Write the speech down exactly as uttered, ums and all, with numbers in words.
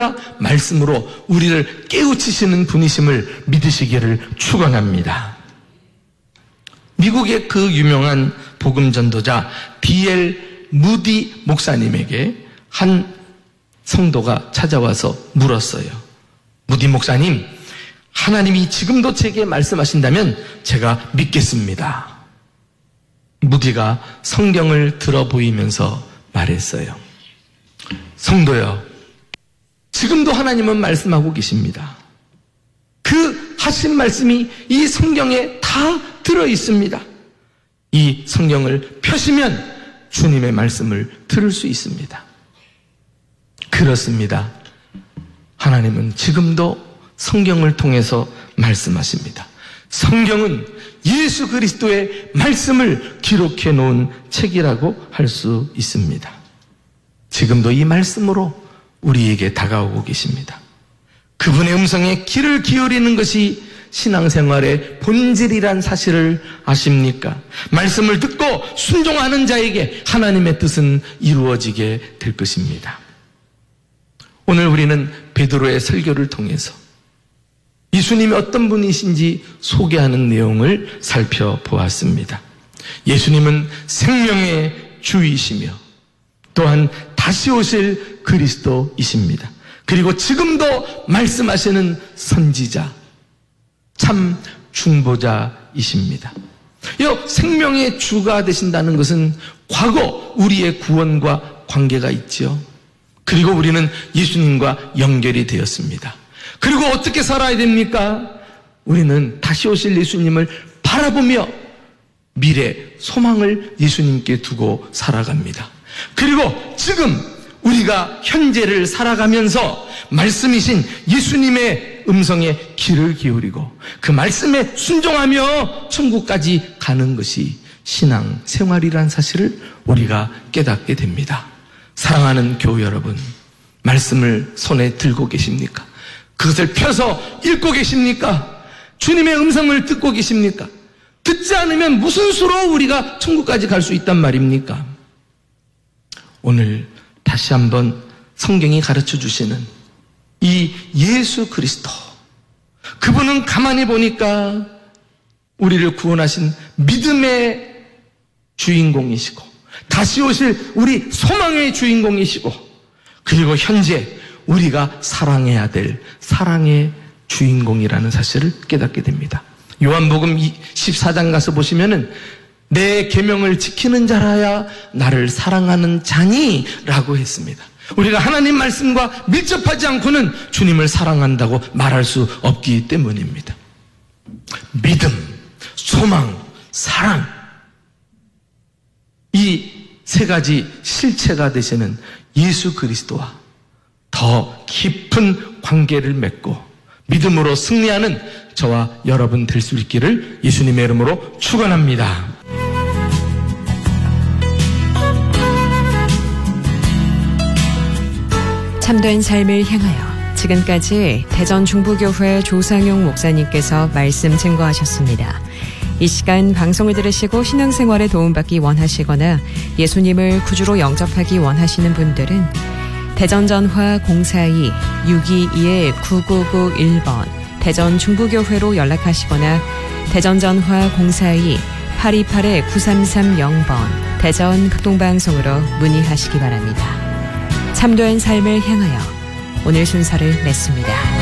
말씀으로 우리를 깨우치시는 분이심을 믿으시기를 축원합니다. 미국의 그 유명한 복음 전도자 디 엘 무디 목사님에게 한 성도가 찾아와서 물었어요. 무디 목사님, 하나님이 지금도 제게 말씀하신다면 제가 믿겠습니다. 무디가 성경을 들어 보이면서 말했어요. 성도여, 지금도 하나님은 말씀하고 계십니다. 그 하신 말씀이 이 성경에 다 들어 있습니다. 이 성경을 펴시면 주님의 말씀을 들을 수 있습니다. 그렇습니다. 하나님은 지금도 성경을 통해서 말씀하십니다. 성경은 예수 그리스도의 말씀을 기록해 놓은 책이라고 할 수 있습니다. 지금도 이 말씀으로 우리에게 다가오고 계십니다. 그분의 음성에 귀를 기울이는 것이 신앙생활의 본질이란 사실을 아십니까? 말씀을 듣고 순종하는 자에게 하나님의 뜻은 이루어지게 될 것입니다. 오늘 우리는 베드로의 설교를 통해서 예수님이 어떤 분이신지 소개하는 내용을 살펴보았습니다. 예수님은 생명의 주이시며 또한 다시 오실 그리스도이십니다. 그리고 지금도 말씀하시는 선지자, 참 중보자이십니다. 이 생명의 주가 되신다는 것은 과거 우리의 구원과 관계가 있죠. 그리고 우리는 예수님과 연결이 되었습니다. 그리고 어떻게 살아야 됩니까? 우리는 다시 오실 예수님을 바라보며 미래, 소망을 예수님께 두고 살아갑니다. 그리고 지금 우리가 현재를 살아가면서 말씀이신 예수님의 음성에 귀를 기울이고 그 말씀에 순종하며 천국까지 가는 것이 신앙 생활이란 사실을 우리가 깨닫게 됩니다. 사랑하는 교우 여러분, 말씀을 손에 들고 계십니까? 그것을 펴서 읽고 계십니까? 주님의 음성을 듣고 계십니까? 듣지 않으면 무슨 수로 우리가 천국까지 갈 수 있단 말입니까? 오늘 다시 한번 성경이 가르쳐 주시는 이 예수 그리스도, 그분은 가만히 보니까 우리를 구원하신 믿음의 주인공이시고 다시 오실 우리 소망의 주인공이시고 그리고 현재 우리가 사랑해야 될 사랑의 주인공이라는 사실을 깨닫게 됩니다. 요한복음 십사 장 가서 보시면은 내 계명을 지키는 자라야 나를 사랑하는 자니 라고 했습니다. 우리가 하나님 말씀과 밀접하지 않고는 주님을 사랑한다고 말할 수 없기 때문입니다. 믿음, 소망, 사랑, 이 세 가지 실체가 되시는 예수 그리스도와 더 깊은 관계를 맺고 믿음으로 승리하는 저와 여러분 될 수 있기를 예수님의 이름으로 축원합니다. 참된 삶을 향하여 지금까지 대전 중부교회 조상용 목사님께서 말씀 증거하셨습니다. 이 시간 방송을 들으시고 신앙생활에 도움받기 원하시거나 예수님을 구주로 영접하기 원하시는 분들은 대전전화 공사이 육이이 구구구일 번 대전 중부교회로 연락하시거나 대전전화 공사이 팔이팔 구삼삼공 번 대전 극동방송으로 문의하시기 바랍니다. 참된 삶을 향하여 오늘 순서를 맺습니다.